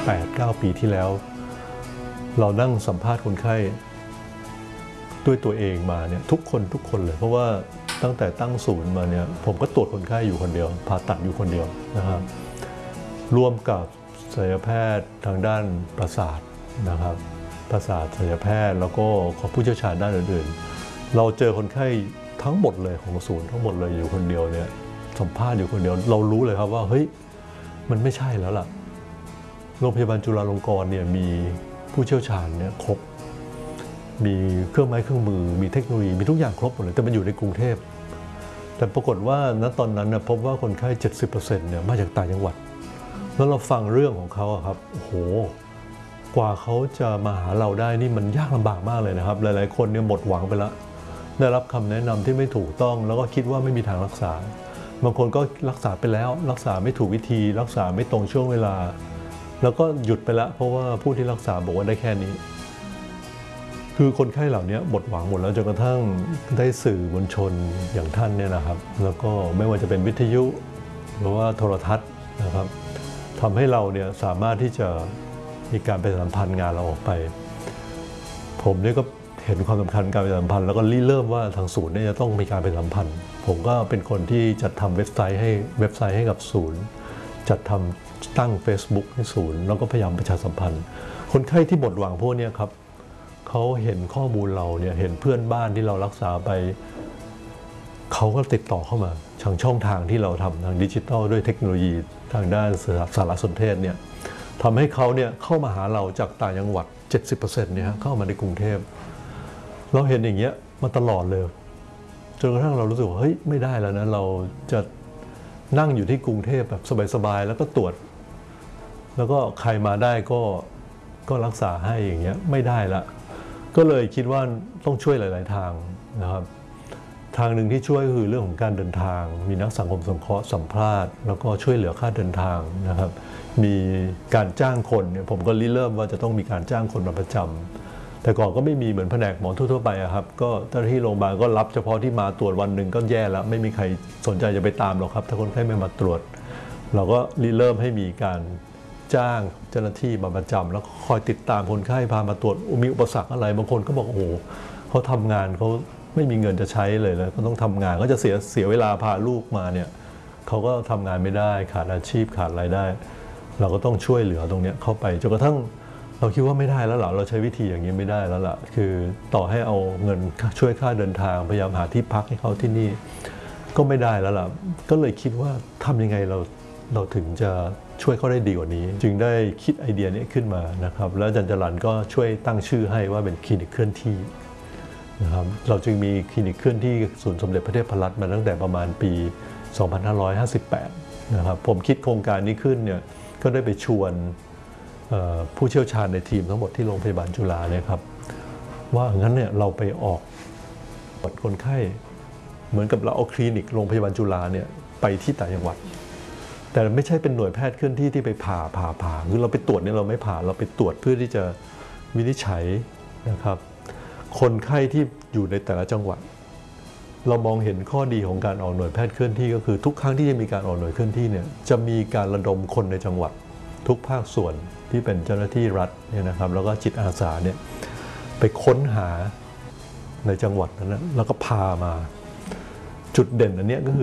8-9 ปีที่แล้วเรานั่งสัมภาษณ์คนไข้ด้วยตัวเองมาเนี่ยทุกคนเลยเพราะว่าตั้งแต่ตั้งศูนย์มาเนี่ยผมก็ตรวจคนไข้อยู่คนเดียวผ่าตัดอยู่คนเดียวนะครับร่วมกับศัลยแพทย์ทางด้านประสาทนะครับประสาทศัลยแพทย์แล้วก็ของผู้เชี่ยวชาญด้านอื่นๆเราเจอคนไข้ทั้งหมดเลยของศูนย์ทั้งหมดเลยอยู่คนเดียวเนี่ยสัมภาษณ์อยู่คนเดียวเรารู้เลยครับว่าเฮ้ยมันไม่ใช่แล้วล่ะโรงพยาบาลจุฬาลงกรณ์เนี่ยมีผู้เชี่ยวชาญเนี่ยครบมีเครื่องไม้เครื่องมือมีเทคโนโลยีมีทุกอย่างครบหมดเลยแต่มันอยู่ในกรุงเทพแต่ปรากฏว่าณตอนนั้นนะพบว่าคนไข้ 70% เนี่ยมาจากต่างจังหวัดแล้วเราฟังเรื่องของเขาครับโอ้โหกว่าเขาจะมาหาเราได้นี่มันยากลำบากมากเลยนะครับหลายๆคนเนี่ยหมดหวังไปแล้วได้รับคำแนะนำที่ไม่ถูกต้องแล้วก็คิดว่าไม่มีทางรักษาบางคนก็รักษาไปแล้วรักษาไม่ถูกวิธีรักษาไม่ตรงช่วงเวลาแล้วก็หยุดไปแล้วเพราะว่าผู้ที่รักษาบอกว่าได้แค่นี้คือคนไข้เหล่านี้หมดหวังหมดแล้วจนกระทั่งได้สื่อมวลชนอย่างท่านเนี่ยนะครับแล้วก็ไม่ว่าจะเป็นวิทยุหรือว่าโทรทัศน์นะครับทำให้เราเนี่ยสามารถที่จะมีการประชาสัมพันธ์งานเราออกไปผมเนี่ยก็เห็นความสำคัญการประชาสัมพันธ์แล้วก็เริ่มว่าทางศูนย์เนี่ยจะต้องมีการประชาสัมพันธ์ผมก็เป็นคนที่จัดทำเว็บไซต์ให้กับศูนย์จัดทำตั้ง Facebook ให้ศูนย์แล้วก็พยายามประชาสัมพันธ์คนไข้ที่หมดหวังพวกนี้ครับเขาเห็นข้อมูลเราเนี่ยเห็นเพื่อนบ้านที่เรารักษาไปเขาก็ติดต่อเข้ามาทางช่องทางที่เราทำทางดิจิทัลด้วยเทคโนโลยีทางด้านสารสนเทศเนี่ยทำให้เขาเนี่ยเข้ามาหาเราจากต่างจังหวัด 70% เนี่ยเข้ามาในกรุงเทพเราเห็นอย่างเงี้ยมาตลอดเลยจนกระทั่งเรารู้สึกว่าเฮ้ยไม่ได้แล้วนะเราจะนั่งอยู่ที่กรุงเทพแบบสบายๆแล้วก็ตรวจแล้วก็ใครมาได้ก็รักษาให้อย่างเงี้ยไม่ได้ละก็เลยคิดว่าต้องช่วยหลายๆทางนะครับทางหนึ่งที่ช่วยก็คือเรื่องของการเดินทางมีนักสังคมสงเคราะห์สัมภาษณ์แล้วก็ช่วยเหลือค่าเดินทางนะครับมีการจ้างคนเนี่ยผมก็เริ่มว่าจะต้องมีการจ้างคนมาประจำแต่ก่อนก็ไม่มีเหมือนแผนกหมอทั่วๆไปครับก็เจ้าหน้าที่โรงพยาบาลก็รับเฉพาะที่มาตรวจวันหนึ่งก็แย่แล้วไม่มีใครสนใจจะไปตามหรอกครับถ้าคนไข้ไม่มาตรวจเราก็เริ่มให้มีการจ้างเจ้าหน้าที่มาประจำแล้วคอยติดตามคนไข้พามาตรวจมีอุปสรรคอะไรบางคนก็บอกโอ้โหเขาทำงานเขาไม่มีเงินจะใช้เลยแล้วก็ต้องทำงานก็จะเสียเวลาพาลูกมาเนี่ยเขาก็ทำงานไม่ได้ขาดอาชีพขาดรายได้เราก็ต้องช่วยเหลือตรงนี้เข้าไปจนกระทั่งเราคิดว่าไม่ได้แล้วล่ะเราใช้วิธีอย่างนี้ไม่ได้แล้วล่ะคือต่อให้เอาเงินช่วยค่าเดินทางพยายามหาที่พักให้เขาที่นี่ก็ไม่ได้แล้วล่ะก็เลยคิดว่าทำยังไงเราถึงจะช่วยเขาได้ดีกว่านี้จึงได้คิดไอเดียนี้ขึ้นมานะครับแล้วอาจารย์จรัญก็ช่วยตั้งชื่อให้ว่าเป็นคลินิกเคลื่อนที่นะครับเราจึงมีคลินิกเคลื่อนที่ศูนย์สมเด็จพระเทพรัตน์มาตั้งแต่ประมาณปี 2558 นะครับผมคิดโครงการนี้ขึ้นเนี่ยก็ได้ไปชวนผู้เชี่ยวชาญในทีมทั้งหมดที่โรงพยาบาลจุฬาเนี่ยครับว่างั้นเนี่ยเราไปออกตรวจคนไข้เหมือนกับเราเอาคลินิกโรงพยาบาลจุฬาเนี่ยไปที่ต่างจังหวัดแต่ไม่ใช่เป็นหน่วยแพทย์เคลื่อนที่ที่ไปผ่าคือเราไปตรวจเนี่ยเราไม่ผ่าเราไปตรวจเพื่อที่จะวินิจฉัยนะครับคนไข้ที่อยู่ในแต่ละจังหวัดเรามองเห็นข้อดีของการออกหน่วยแพทย์เคลื่อนที่ก็คือทุกครั้งที่จะมีการออกหน่วยเคลื่อนที่เนี่ยจะมีการระดมคนในจังหวัดทุกภาคส่วนที่เป็นเจ้าหน้าที่รัฐเนี่ยนะครับแล้วก็จิตอาสาเนี่ยไปค้นหาในจังหวัดนั้นแล้วก็พามาจุดเด่นอันนี้ก็คือ